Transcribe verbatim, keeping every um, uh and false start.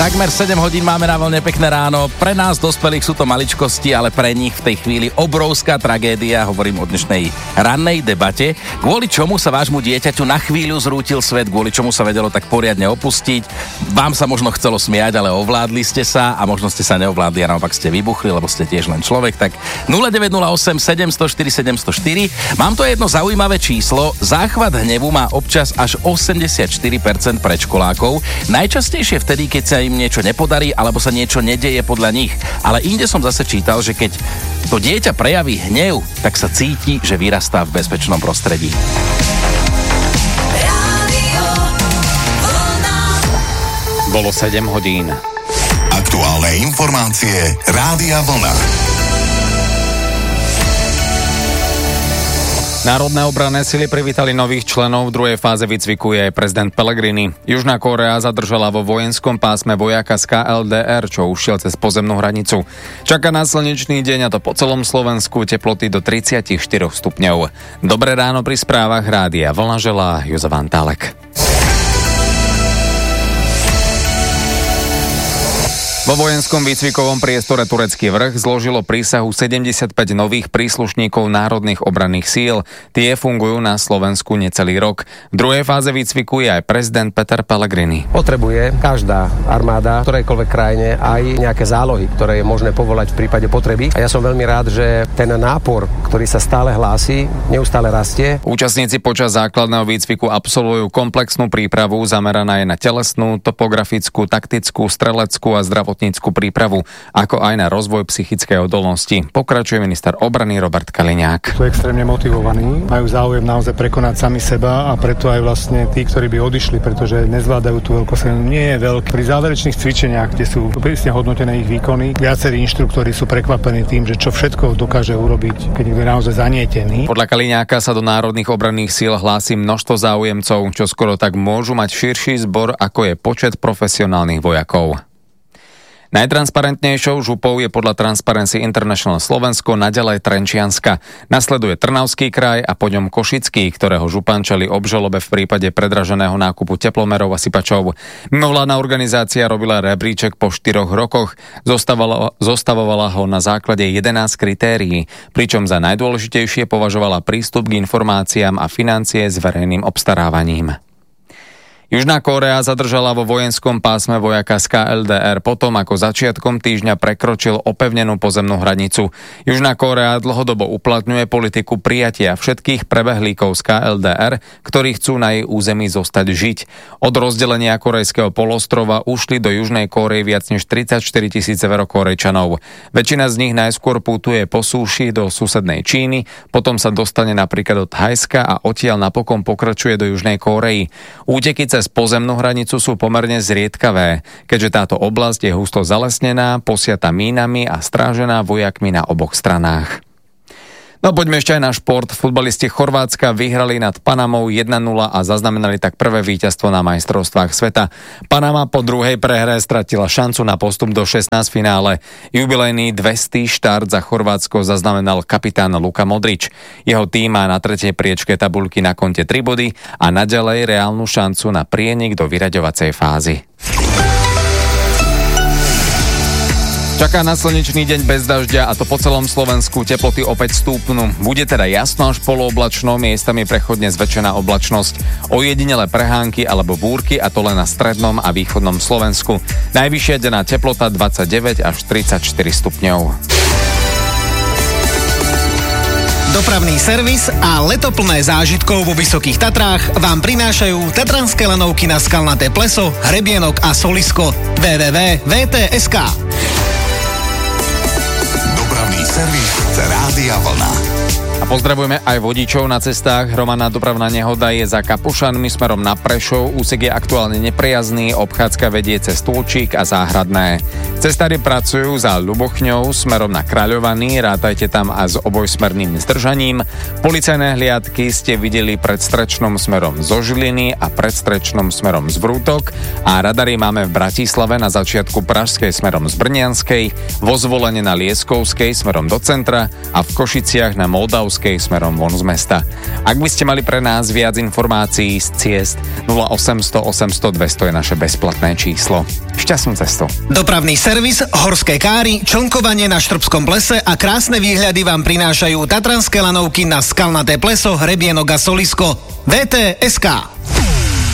Takmer sedem hodín máme na vlne, pekné ráno. Pre nás dospelých sú to maličkosti, ale pre nich v tej chvíli obrovská tragédia. Hovorím o dnešnej rannej debate. Kvôli čomu sa vášmu dieťaťu na chvíľu zrútil svet, kvôli čomu sa vedelo tak poriadne opustiť. Vám sa možno chcelo smiať, ale ovládli ste sa a možno ste sa neovládli a naopak ste vybuchli, lebo ste tiež len človek. Tak nula deväť nula osem sedem nula štyri sedem nula štyri. Mám to jedno zaujímavé číslo. Záchvat hnevu má občas až osemdesiatštyri percent predškolákov. Najčastejšie vtedy, keď sa im niečo nepodarí, alebo sa niečo nedeje podľa nich. Ale inde som zase čítal, že keď to dieťa prejaví hnev, tak sa cíti, že vyrastá v bezpečnom prostredí. Bolo sedem hodín. Aktuálne informácie Rádia Vlna. Národné obranné sily privítali nových členov v druhej fáze výcviku je aj prezident Pellegrini. Južná Kórea zadržala vo vojenskom pásme vojaka z ká el dé er, čo ušiel cez pozemnú hranicu. Čaká na slnečný deň, a to po celom Slovensku, teploty do tridsaťštyri stupňov. Dobré ráno pri správach Rádia Vlna želá Jozef Antálek. Vo vojenskom výcvikovom priestore Turecký Vrch zložilo prísahu sedemdesiatpäť nových príslušníkov národných obranných síl. Tie fungujú na Slovensku necelý rok. V druhej fáze výcviku je aj prezident Peter Pellegrini. Potrebuje každá armáda v ktorejkoľvek krajine aj nejaké zálohy, ktoré je možné povolať v prípade potreby. A ja som veľmi rád, že ten nápor, ktorý sa stále hlási, neustále rastie. Účastníci počas základného výcviku absolvujú komplexnú prípravu zameraná aj na telesnú, topografickú, taktickú, streleckú a zdravotnú prípravu, ako aj na rozvoj psychickej odolnosti. Pokračuje minister obrany Robert Kaliňák. Sú extrémne motivovaní, majú záujem naozaj prekonať sami seba a preto aj vlastne tí, ktorí by odišli, pretože nezvládajú tú veľkosť, nie je veľký. Pri záverečných cvičeniach, kde sú prísne hodnotené ich výkony, viacerí inštruktori sú prekvapení tým, že čo všetko dokáže urobiť, keď je naozaj zanietený. Podľa Kaliňáka sa do národných obranných síl hlási množstvo záujemcov, čo skoro tak môžu mať širší zbor, ako je počet profesionálnych vojakov. Najtransparentnejšou župou je podľa Transparency International Slovensko naďalej Trenčianska. Nasleduje Trnavský kraj a po ňom Košický, ktorého župan čelí obžalobe v prípade predraženého nákupu teplomerov a sypačov. Mimovládna organizácia robila rebríček po štyroch rokoch, zostavovala, zostavovala ho na základe jedenásť kritérií, pričom za najdôležitejšie považovala prístup k informáciám a financie s verejným obstarávaním. Južná Kórea zadržala vo vojenskom pásme vojaka z ká el dé er potom, ako začiatkom týždňa prekročil opevnenú pozemnú hranicu. Južná Kórea dlhodobo uplatňuje politiku prijatia všetkých prebehlíkov z ká el dé er, ktorí chcú na jej území zostať žiť. Od rozdelenia korejského polostrova ušli do Južnej Kórey viac než tridsaťštyri tisíc Severokórejčanov. Väčšina z nich najskôr putuje po súši do susednej Číny, potom sa dostane napríklad do Thajska a odtiaľ napokon pokračuje do Južnej Kórey. Úteky cez pozemnú hranicu sú pomerne zriedkavé, keďže táto oblasť je husto zalesnená, posiata mínami a strážená vojakmi na oboch stranách. No poďme ešte aj na šport. Futbalisti Chorvátska vyhrali nad Panamou jeden nula a zaznamenali tak prvé víťazstvo na majstrovstvách sveta. Panama po druhej prehre stratila šancu na postup do šestnásťfinále. Jubilejný dvestý štart za Chorvátsko zaznamenal kapitán Luka Modrič. Jeho tým má na tretej priečke tabuľky na konte tri body a naďalej reálnu šancu na prienik do vyraďovacej fázy. Čaká na slnečný deň bez dažďa, a to po celom Slovensku. Teploty opäť stúpnú. Bude teda jasno až polooblačno, miestami prechodne zväčšená oblačnosť. Ojedinele prehánky alebo búrky, a to len na strednom a východnom Slovensku. Najvyššia denná teplota dvadsaťdeväť až tridsaťštyri stupňov. Dopravný servis a leto plné zážitkov vo Vysokých Tatrách vám prinášajú tatranské lanovky na Skalnaté pleso, Hrebienok a Solisko. w w w bodka v t bodka es ká. Dopravný servis Rádia Vlna. A pozdravujeme aj vodičov na cestách. Hromadná dopravná nehoda je za Kapušanmi smerom na Prešov. Úsek je aktuálne neprejazný, obchádzka vedie cez Tulčík a Záhradné. Cestári pracujú za Ľubochňou smerom na Kráľovaný, rátajte tam a s obojsmerným zdržaním. Policajné hliadky ste videli pred Strečnom smerom zo Žiliny a pred Strečnom smerom z Vrútok a radary máme v Bratislave na začiatku Pražskej smerom z Brnianskej, vo Zvolene na Lieskovskej smerom do centra a v Košiciach na Moldavskej Dobrovskej smerom von z mesta. Ak by ste mali pre nás viac informácií z ciest, nula osemsto osemsto dvesto je naše bezplatné číslo. Šťastnú cestu. Dopravný servis, horské káry, člnkovanie na Štrbskom plese a krásne výhľady vám prinášajú tatranské lanovky na Skalnaté pleso, Hrebienok a Solisko. vé té bodka es ká